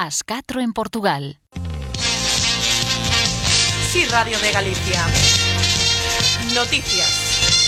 Ás 4 en Portugal. Sí, Radio de Galicia. Noticias.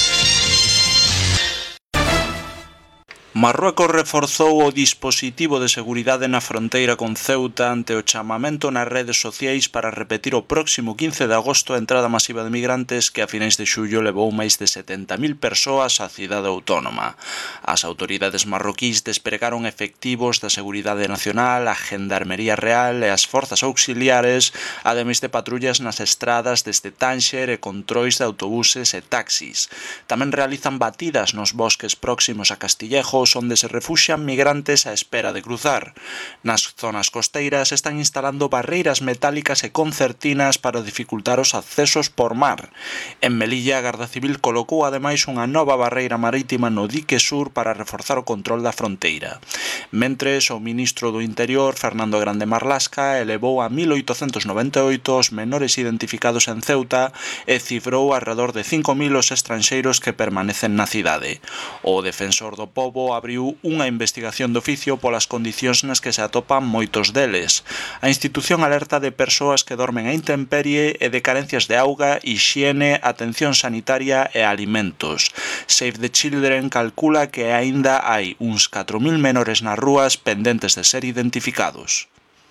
Marruecos reforzou o dispositivo de seguridade na fronteira con Ceuta ante o chamamento nas redes sociais para repetir o próximo 15 de agosto a entrada masiva de migrantes que a finais de xullo levou máis de 70.000 persoas á cidade autónoma. As autoridades marroquís despregaron efectivos da Seguridade Nacional, a Gendarmería Real e as forzas auxiliares, ademais de patrullas nas estradas desde Tánxer e controis de autobuses e taxis. Tamén realizan batidas nos bosques próximos a Castillejos, onde se refuxian migrantes á espera de cruzar. Nas zonas costeiras están instalando barreiras metálicas e concertinas para dificultar os accesos por mar. En Melilla, a Garda Civil colocou ademais unha nova barreira marítima no dique sur para reforzar o control da fronteira. Mentres, o ministro do Interior, Fernando Grande Marlaska, elevou a 1.898 os menores identificados en Ceuta e cifrou alrededor de 5.000 os estranxeiros que permanecen na cidade. O defensor do pobo abriu unha investigación de oficio polas condicións nas que se atopan moitos deles. A institución alerta de persoas que dormen á intemperie e de carencias de auga, hixiene, atención sanitaria e alimentos. Save the Children calcula que aínda hai uns 4.000 menores nas rúas pendentes de ser identificados.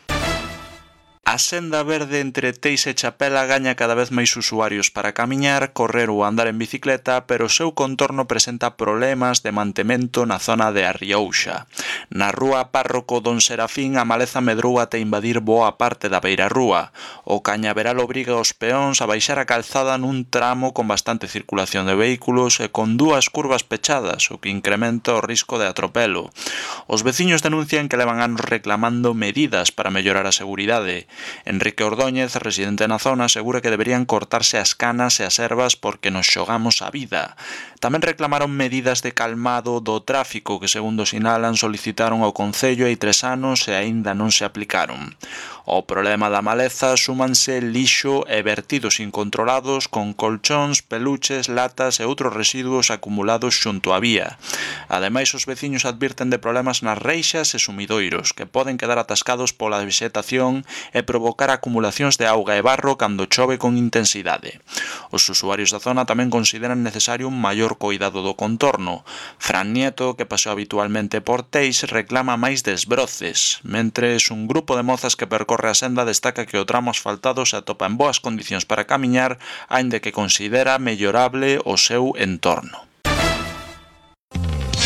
A senda verde entre Teis e Chapela gaña cada vez máis usuarios para camiñar, correr ou andar en bicicleta, pero o seu contorno presenta problemas de mantemento na zona de Arriouxa. Na rúa Párroco Don Serafín a maleza medrou até invadir boa parte da beirarrúa. O cañaveral obriga os peóns a baixar a calzada nun tramo con bastante circulación de vehículos e con dúas curvas pechadas, o que incrementa o risco de atropelo. Os veciños denuncian que levan anos reclamando medidas para mellorar a seguridade. Enrique Ordóñez, residente na zona, asegura que deberían cortarse as canas e as ervas porque nos xogamos a vida. Tamén reclamaron medidas de calmado do tráfico que, segundo sinalan, solicitaron ao Concello hai 3 anos e aínda non se aplicaron. Ao problema da maleza súmanse lixo e vertidos incontrolados con colchóns, peluches, latas e outros residuos acumulados xunto á vía. Ademais, os veciños advirten de problemas nas reixas e sumidoiros que poden quedar atascados pola vexetación e provocar acumulacións de auga e barro cando chove con intensidade. Os usuarios da zona tamén consideran necesario un maior coidado do contorno. Fran Nieto, que pasea habitualmente por Teis, reclama máis desbroces, mentres un grupo de mozas que percorre a senda destaca que o tramo asfaltado se atopa en boas condicións para camiñar, aínda que considera mellorable o seu entorno.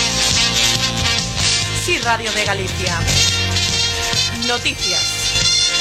Sí, Radio de Galicia. Noticias.